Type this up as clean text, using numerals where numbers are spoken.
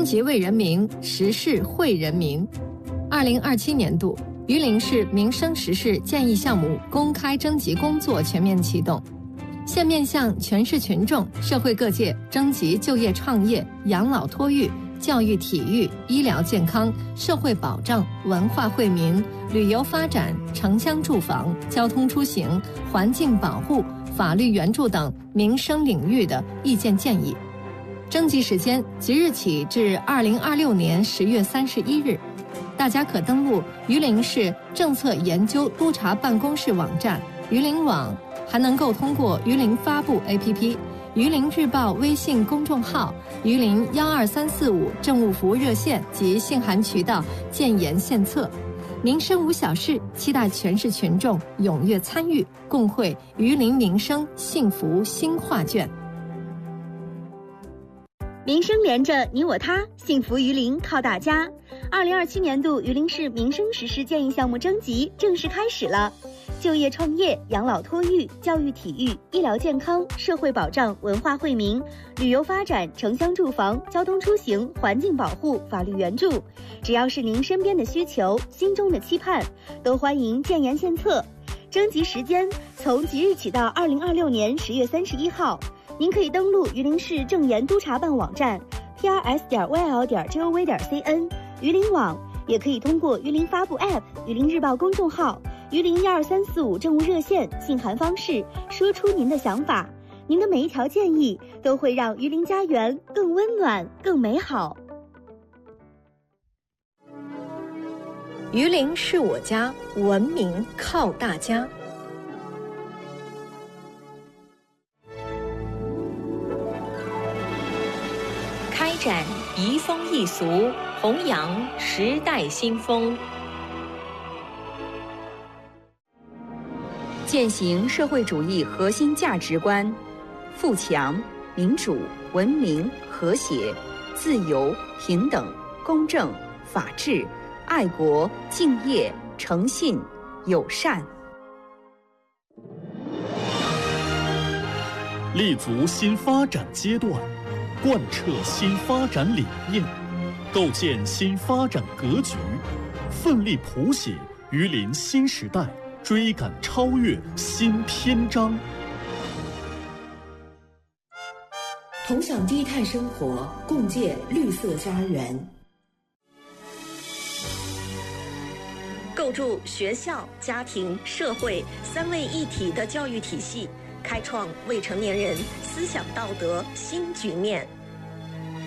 即为人民，时事惠人民。2027年度，榆林市民生实事建议项目公开征集工作全面启动，现面向全市群众、社会各界征集就业创业、养老托育、教育体育、医疗健康、社会保障、文化惠民、旅游发展、城乡住房、交通出行、环境保护、法律援助等民生领域的意见建议。征集时间即日起至2026年10月31日，大家可登录榆林市政策研究督察办公室网站、榆林网，还能够通过榆林发布 APP、榆林日报微信公众号、榆林12345政务服务热线及信函渠道建言献策。民生无小事，期待全市群众踊跃参与，共绘榆林民生幸福新画卷。 民生连着你我他，幸福榆林靠大家。2027年度榆林市民生实事建议项目征集正式开始了。就业创业、养老托育、教育体育、医疗健康、社会保障、文化惠民、旅游发展、城乡住房、交通出行、环境保护、法律援助，只要是您身边的需求、心中的期盼，都欢迎建言献策。征集时间从即日起到2026年10月31号。您可以登录榆林市政研督察办网站 prs.yl.gov.cn 榆林网，也可以通过榆林发布 App、榆林日报公众号、榆林12345政务热线信函方式说出您的想法。您的每一条建议都会让榆林家园更温暖、更美好。 榆林是我家，文明靠大家。 开展移风易俗，弘扬时代新风， 践行社会主义核心价值观：富强、民主、文明、和谐、自由、平等、公正、法治、爱国、敬业、诚信、友善。 立足新发展阶段，贯彻新发展理念，构建新发展格局，奋力谱写榆林新时代，追赶超越新篇章。 同享低碳生活，共建绿色家园。 构筑学校、家庭、社会三位一体的教育体系，开创未成年人思想道德新局面。